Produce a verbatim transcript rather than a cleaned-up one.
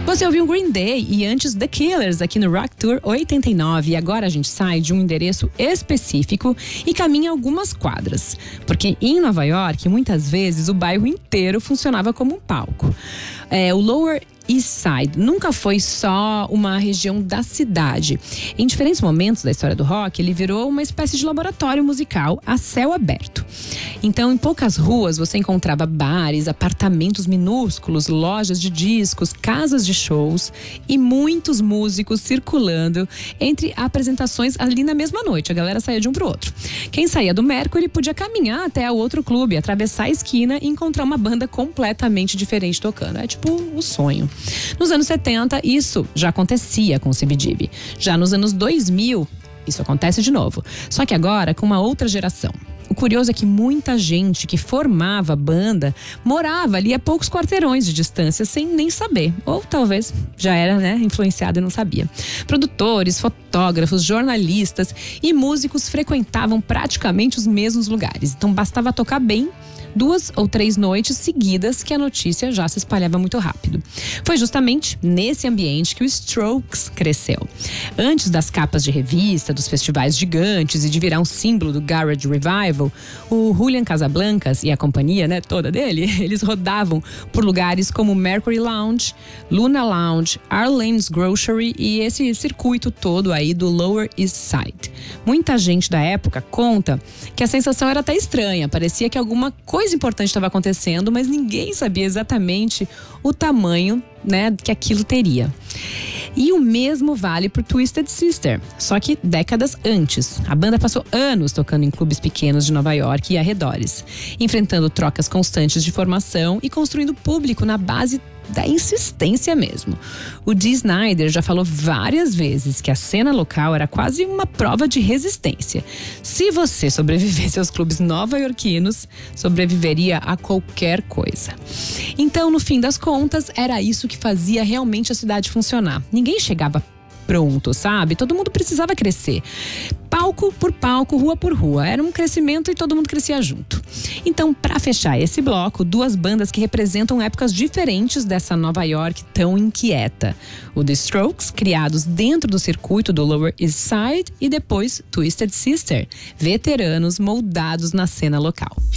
Você ouviu Green Day e antes The Killers aqui no Rock Tour oitenta e nove. E agora a gente sai de um endereço específico e caminha algumas quadras. Porque em Nova York, muitas vezes, o bairro inteiro funcionava como um palco. É, o Lower East Side nunca foi só uma região da cidade. Em diferentes momentos da história do rock, ele virou uma espécie de laboratório musical a céu aberto. Então, em poucas ruas, você encontrava bares, apartamentos minúsculos, lojas de discos, casas de shows e muitos músicos circulando entre apresentações ali na mesma noite. A galera saía de um pro outro. Quem saía do Mercury podia caminhar até o outro clube, atravessar a esquina e encontrar uma banda completamente diferente tocando. É tipo o sonho. Nos anos setenta, isso já acontecia com o C B G B. Já nos anos dois mil, isso acontece de novo. Só que agora com uma outra geração. O curioso é que muita gente que formava a banda morava ali a poucos quarteirões de distância sem nem saber. Ou talvez já era, né, influenciado e não sabia. Produtores, fotógrafos, jornalistas e músicos frequentavam praticamente os mesmos lugares. Então bastava tocar bem duas ou três noites seguidas que a notícia já se espalhava muito rápido. Foi justamente nesse ambiente que o Strokes cresceu. Antes das capas de revista, dos festivais gigantes e de virar um símbolo do Garage Revival, o Julian Casablancas e a companhia, né, toda dele, eles rodavam por lugares como Mercury Lounge, Luna Lounge, Arlene's Grocery e esse circuito todo aí do Lower East Side. Muita gente da época conta que a sensação era até estranha, parecia que alguma coisa coisa importante estava acontecendo, mas ninguém sabia exatamente o tamanho, né, que aquilo teria. E o mesmo vale pro Twisted Sister, só que décadas antes. A banda passou anos tocando em clubes pequenos de Nova York e arredores, enfrentando trocas constantes de formação e construindo público na base da insistência mesmo. O Dee Snider já falou várias vezes que a cena local era quase uma prova de resistência. Se você sobrevivesse aos clubes nova-iorquinos, sobreviveria a qualquer coisa. Então, no fim das contas, era isso que fazia realmente a cidade funcionar. Ninguém chegava pronto, sabe? Todo mundo precisava crescer. Palco por palco, rua por rua. Era um crescimento e todo mundo crescia junto. Então, para fechar esse bloco, duas bandas que representam épocas diferentes dessa Nova York tão inquieta. O The Strokes, criados dentro do circuito do Lower East Side, e depois Twisted Sister, veteranos moldados na cena local.